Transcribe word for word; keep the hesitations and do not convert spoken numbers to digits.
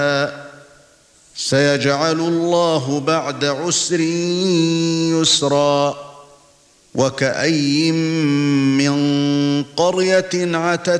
سيجعل الله بعد عسر يسرا وكأي من قرية عتت